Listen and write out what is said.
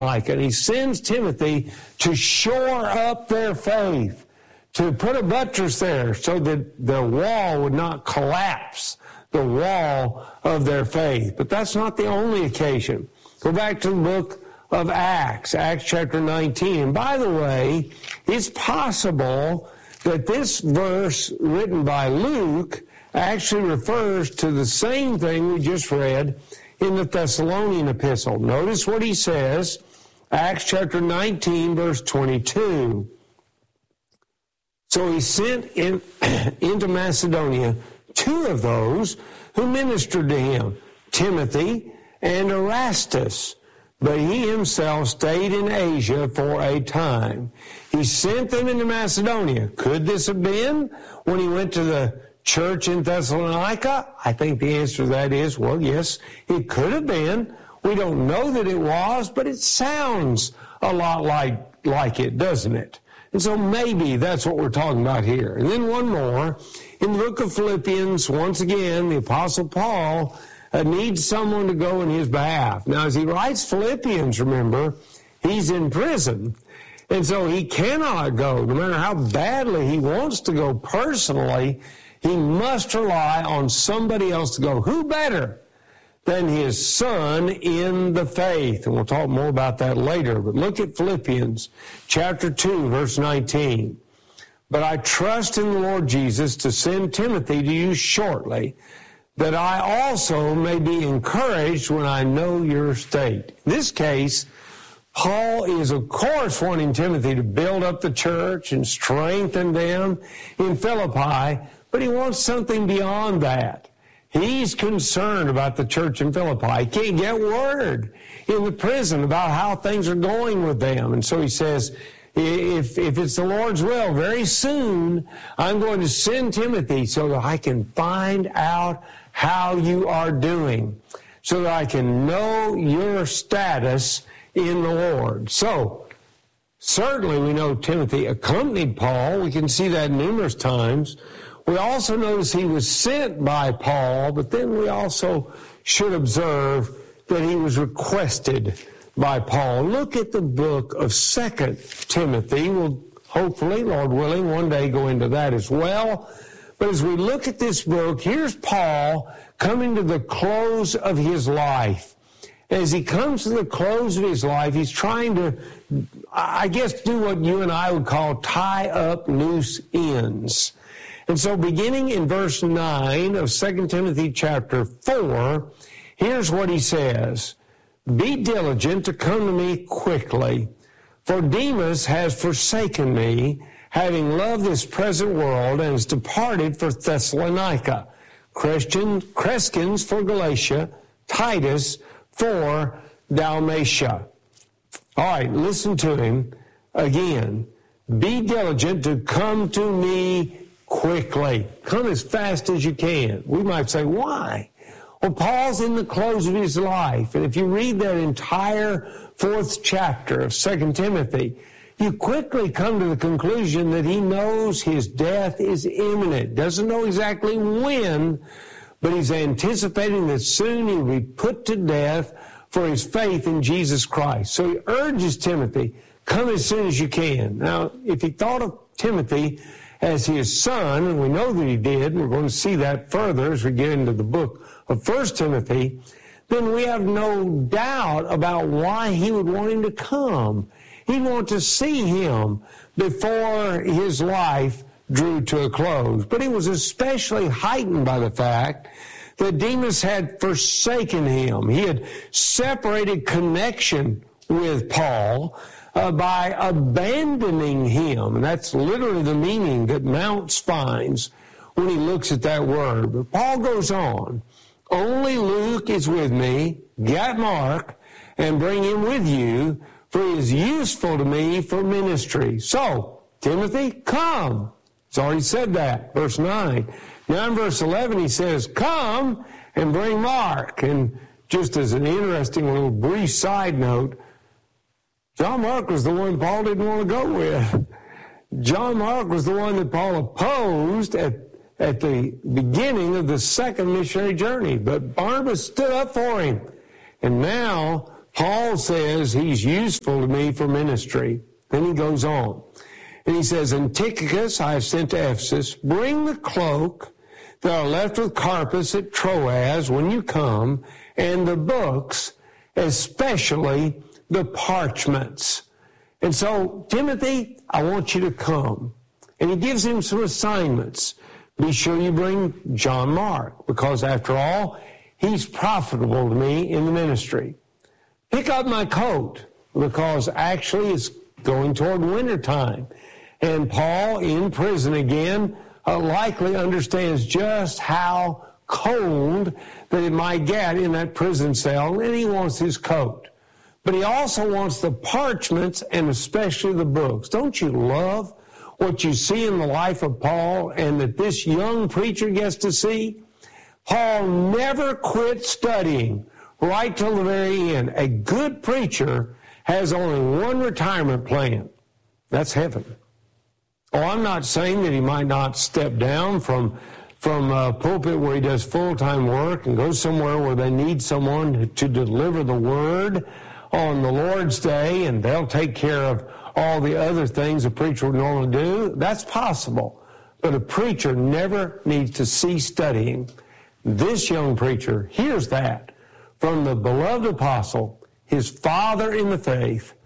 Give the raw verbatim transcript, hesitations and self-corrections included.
Thessalonica, and he sends Timothy to shore up their faith, to put a buttress there so that the wall would not collapse, the wall of their faith. But that's not the only occasion. Go back to the book of Acts, Acts chapter nineteen. And by the way, it's possible that this verse written by Luke actually refers to the same thing we just read in the Thessalonian epistle. Notice what he says, Acts chapter nineteen, verse twenty-two. So he sent in, into Macedonia two of those who ministered to him, Timothy and Erastus. But he himself stayed in Asia for a time. He sent them into Macedonia. Could this have been when he went to the church in Thessalonica? I think the answer to that is, well, yes, it could have been. We don't know that it was, but it sounds a lot like, like it, doesn't it? And so maybe that's what we're talking about here. And then one more. In the book of Philippians, once again, the Apostle Paul uh, needs someone to go in his behalf. Now, as he writes Philippians, remember, he's in prison. And so he cannot go. No matter how badly he wants to go personally, he must rely on somebody else to go. Who better than his son in the faith? And we'll talk more about that later. But look at Philippians chapter two, verse nineteen. But I trust in the Lord Jesus to send Timothy to you shortly, that I also may be encouraged when I know your state. In this case, Paul is, of course, wanting Timothy to build up the church and strengthen them in Philippi, but he wants something beyond that. He's concerned about the church in Philippi. He can't get word in the prison about how things are going with them. And so he says, if, if it's the Lord's will, very soon I'm going to send Timothy so that I can find out how you are doing, so that I can know your status in the Lord. So, certainly we know Timothy accompanied Paul. We can see that numerous times. We also notice he was sent by Paul, but then we also should observe that he was requested by Paul. Look at the book of Second Timothy. We'll hopefully, Lord willing, one day go into that as well. But as we look at this book, here's Paul coming to the close of his life. As he comes to the close of his life, he's trying to, I guess, do what you and I would call tie up loose ends. And so beginning in verse nine of Second Timothy chapter four, here's what he says. Be diligent to come to me quickly, for Demas has forsaken me, having loved this present world, and has departed for Thessalonica. Christian, Crescens for Galatia, Titus for Dalmatia. All right, listen to him again. Be diligent to come to me quickly. Come as fast as you can. We might say, why? Well, Paul's in the close of his life, and if you read that entire fourth chapter of Second Timothy, you quickly come to the conclusion that he knows his death is imminent. Doesn't know exactly when, but he's anticipating that soon he will be put to death for his faith in Jesus Christ. So he urges Timothy, come as soon as you can. Now, if he thought of Timothy as his son, and we know that he did, and we're going to see that further as we get into the book of First Timothy, then we have no doubt about why he would want him to come. He'd want to see him before his life drew to a close. But he was especially heightened by the fact that Demas had forsaken him. He had separated connection with Paul uh, by abandoning him. And that's literally the meaning that Mounce finds when he looks at that word. But Paul goes on, only Luke is with me, get Mark, and bring him with you, for he is useful to me for ministry. So, Timothy, come. He's already said that, verse nine. Now in verse eleven he says, come and bring Mark. And just as an interesting little brief side note, John Mark was the one Paul didn't want to go with. John Mark was the one that Paul opposed at, at the beginning of the second missionary journey. But Barnabas stood up for him. And now Paul says he's useful to me for ministry. Then he goes on. And he says, and Tychicus I have sent to Ephesus. Bring the cloak that are left with Carpus at Troas when you come, and the books, especially the parchments. And so, Timothy, I want you to come. And he gives him some assignments. Be sure you bring John Mark, because after all, he's profitable to me in the ministry. Pick up my coat, because actually it's going toward winter time. And Paul, in prison again, uh, likely understands just how cold that it might get in that prison cell, and he wants his coat. But he also wants the parchments and especially the books. Don't you love what you see in the life of Paul and that this young preacher gets to see? Paul never quit studying right till the very end. A good preacher has only one retirement plan. That's heaven. Oh, I'm not saying that he might not step down from from a pulpit where he does full-time work and go somewhere where they need someone to deliver the word on the Lord's day, and they'll take care of all the other things a preacher would normally do. That's possible. But a preacher never needs to cease studying. This young preacher hears that from the beloved apostle, his father in the faith,